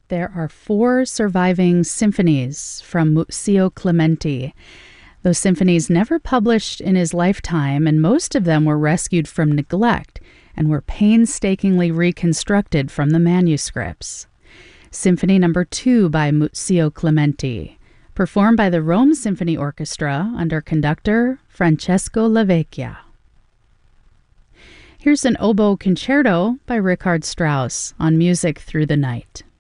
There are 4 surviving symphonies from Muzio Clementi. Those symphonies never published in his lifetime, and most of them were rescued from neglect and were painstakingly reconstructed from the manuscripts. Symphony Number 2 by Muzio Clementi, performed by the Rome Symphony Orchestra under conductor Francesco Lavecchia. Here's an oboe concerto by Richard Strauss on Music Through the Night.